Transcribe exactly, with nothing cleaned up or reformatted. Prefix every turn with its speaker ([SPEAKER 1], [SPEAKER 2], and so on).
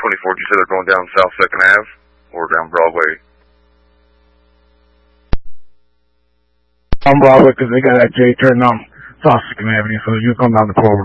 [SPEAKER 1] twenty-four, you said they're going down South second Avenue or down Broadway?
[SPEAKER 2] On Broadway, because they got that J turn on South second Avenue, so you're going down the Clover